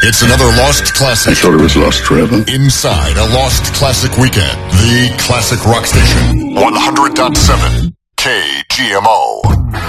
It's another Lost Classic. I thought it was lost forever. Inside a Lost Classic Weekend. The Classic Rock Station. 100.7 KGMO.